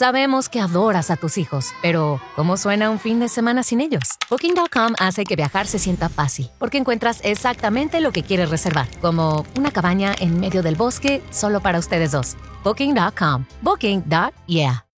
Sabemos que adoras a tus hijos, pero ¿cómo suena un fin de semana sin ellos? Booking.com hace que viajar se sienta fácil, porque encuentras exactamente lo que quieres reservar, como una cabaña en medio del bosque solo para ustedes dos. Booking.com. Booking.yeah.